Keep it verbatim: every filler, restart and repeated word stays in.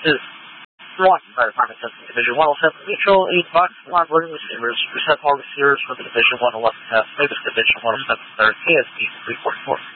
is one Fire Department testing Division one oh seven Mutual, eight box line loading receivers, reset all receivers for the Division one eleven test, latest Division one oh seven third, K S D three forty-four.